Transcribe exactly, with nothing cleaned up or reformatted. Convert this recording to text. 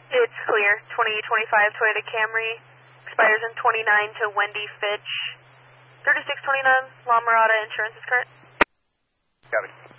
It's clear. twenty twenty-five Toyota Camry expires in twenty-nine to Wendy Fitch. thirty-six twenty-nine La Mirada insurance is current. Got it.